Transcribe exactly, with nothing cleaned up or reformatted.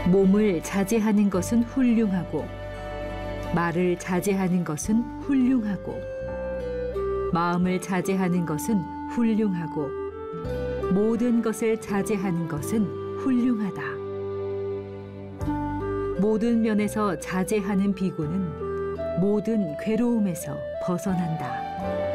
몸을 자제하는 것은 훌륭하고 말을 자제하는 것은 훌륭하고 마음을 자제하는 것은 훌륭하고 모든 것을 자제하는 것은 훌륭하다. 모든 면에서 자제하는 비구는 모든 괴로움에서 벗어난다.